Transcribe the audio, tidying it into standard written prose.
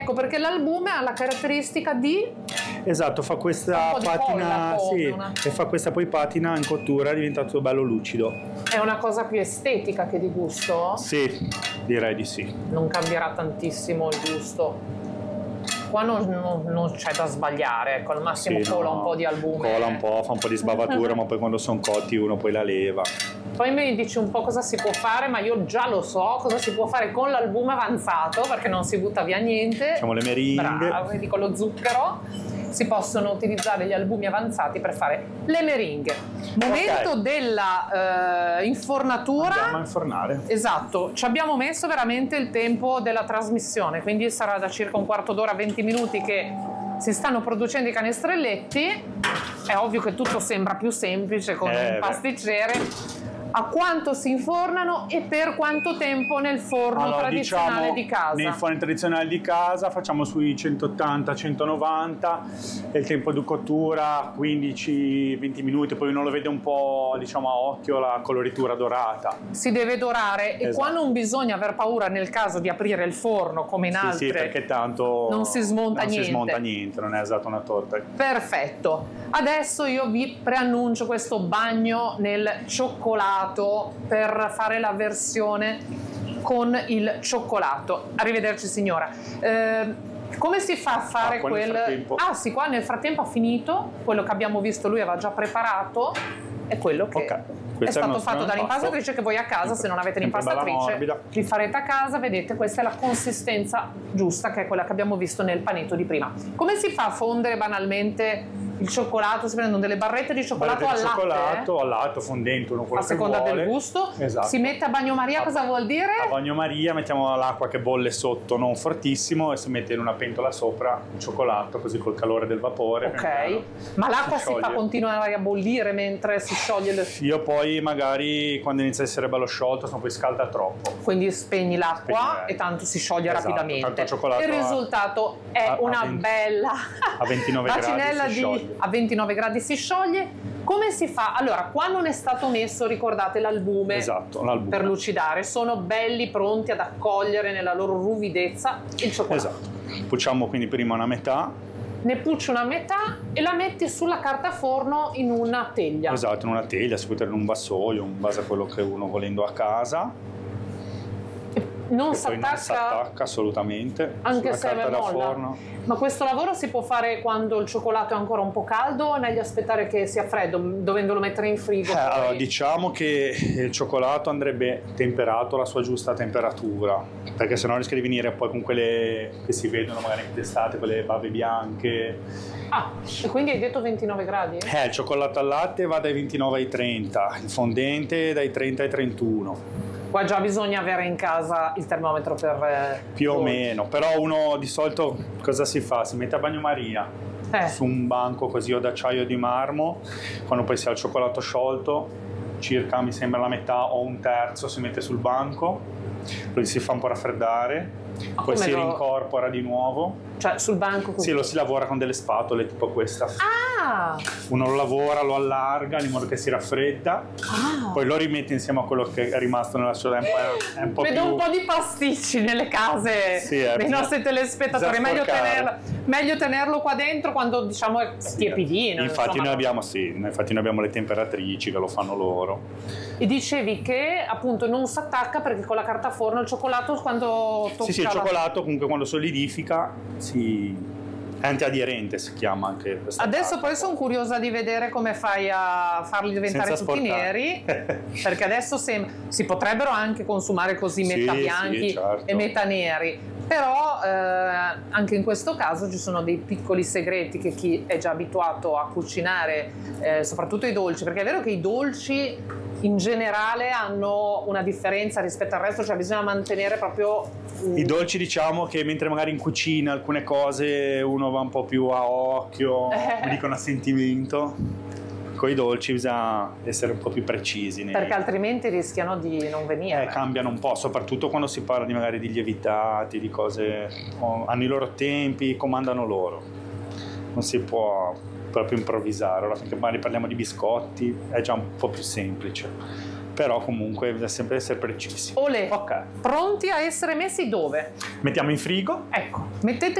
Ecco perché l'albume ha la caratteristica di... Esatto, fa questa patina, e fa questa poi patina in cottura, diventa tutto bello lucido. È una cosa più estetica che di gusto? Sì, direi di sì. Non cambierà tantissimo il gusto. Qua non c'è da sbagliare, ecco, al massimo cola un po' di albume. Cola un po', fa un po' di sbavatura, ma poi quando sono cotti uno poi la leva. Poi mi dici un po' cosa si può fare, ma io già lo so cosa si può fare con l'albume avanzato, perché non si butta via niente. Facciamo le meringhe. Bravo, vedi con lo zucchero. Si possono utilizzare gli albumi avanzati per fare le meringhe. Momento della infornatura. Andiamo a infornare. Esatto, ci abbiamo messo veramente il tempo della trasmissione, quindi sarà da circa un quarto d'ora, 20 minuti che si stanno producendo i canestrelletti. È ovvio che tutto sembra più semplice con un pasticcere. A quanto si infornano e per quanto tempo nel forno tradizionale di casa? Nei forni tradizionali di casa facciamo sui 180-190 e il tempo di cottura 15-20 minuti, poi uno lo vede un po', diciamo, a occhio la coloritura dorata. Si deve dorare. E qua non bisogna aver paura nel caso di aprire il forno come in altre. Sì, perché tanto non si smonta niente, non è esatto una torta. Perfetto. Adesso io vi preannuncio questo bagno nel cioccolato per fare la versione con il cioccolato. Arrivederci signora. Come si fa a fare sì, qua nel frattempo ha finito quello che abbiamo visto, lui aveva già preparato, è quello che è stato fatto dall'impastatrice, che voi a casa, se non avete l'impastatrice, vi farete a casa. Vedete, questa è la consistenza giusta, che è quella che abbiamo visto nel panetto di prima. Come si fa a fondere banalmente il cioccolato? Si prendono delle barrette di cioccolato al latte, fondente, uno quello a seconda del gusto. Esatto. Si mette a bagnomaria. Cosa vuol dire? A bagnomaria mettiamo l'acqua che bolle sotto, non fortissimo, e si mette in una pentola sopra il cioccolato, così col calore del vapore. Ok, ma l'acqua si fa continuare a bollire mentre si scioglie Io poi magari quando inizia a essere bello sciolto, se no poi scalda troppo. Quindi spegni l'acqua e tanto si scioglie rapidamente. Il risultato è una bella a 29 bacinella gradi si scioglie. A 29 gradi si scioglie. Come si fa? Allora, qua non è stato messo, ricordate, l'albume, per lucidare. Sono belli pronti ad accogliere nella loro ruvidezza il cioccolato. Esatto. Pucciamo quindi prima una metà. Ne pucci una metà e la metti sulla carta forno in una teglia. Esatto, in una teglia, si può tenere in un vassoio, in base a quello che uno volendo a casa. Non si attacca assolutamente, anche se è da forno. Ma questo lavoro si può fare quando il cioccolato è ancora un po' caldo o è meglio aspettare che sia freddo, dovendolo mettere in frigo? Allora, diciamo che il cioccolato andrebbe temperato alla sua giusta temperatura, perché sennò rischia di venire poi con quelle che si vedono magari d'estate, quelle bave bianche. E quindi hai detto 29 gradi? Il cioccolato al latte va dai 29 ai 30, il fondente dai 30 ai 31. Qua già bisogna avere in casa il termometro per... Più o meno, però uno di solito cosa si fa? Si mette a bagnomaria su un banco così o d'acciaio di marmo, quando poi si ha il cioccolato sciolto, circa mi sembra la metà o un terzo si mette sul banco, poi si fa un po' raffreddare, poi si rincorpora di nuovo. Cioè sul banco così? Sì, lo si lavora con delle spatole tipo questa. Uno lo lavora, lo allarga in modo che si raffredda, poi lo rimette insieme a quello che è rimasto nella sua tempo. Vedo un po' di pasticci nelle case dei nostri telespettatori. Meglio tenerlo qua dentro quando diciamo è tiepidino. Infatti noi abbiamo le temperatrici che lo fanno loro. E dicevi che appunto non si attacca perché con la carta forno il cioccolato quando tocca... Sì, il cioccolato comunque quando solidifica è antiaderente, si chiama anche questa Adesso carta. Poi sono curiosa di vedere come fai a farli diventare tutti neri, perché adesso si potrebbero anche consumare così metà bianchi e metà neri, però anche in questo caso ci sono dei piccoli segreti che chi è già abituato a cucinare, soprattutto i dolci, perché è vero che i dolci in generale hanno una differenza rispetto al resto, cioè bisogna mantenere proprio... I dolci, diciamo che mentre magari in cucina alcune cose uno va un po' più a occhio, dicono a sentimento, con i dolci bisogna essere un po' più precisi. Perché altrimenti rischiano di non venire. Cambiano un po', soprattutto quando si parla di magari di lievitati, di cose, hanno i loro tempi, comandano loro. Non si può proprio improvvisare. Allora, finché magari parliamo di biscotti è già un po' più semplice. però comunque deve sempre essere precisi. Olè. Ok. Pronti a essere messi dove? Mettiamo in frigo. Ecco, mettete